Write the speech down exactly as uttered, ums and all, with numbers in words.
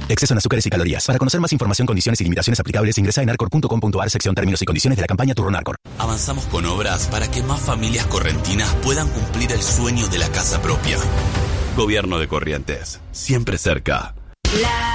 Exceso en azúcares y calorías. Para conocer más información, condiciones y limitaciones aplicables, ingresa en arcor punto com punto ar, sección términos y condiciones de la campaña Turrón Arcor. Avanzamos con obras para que más familias correntinas puedan cumplir el sueño de la casa propia. Gobierno de Corrientes. Siempre cerca. La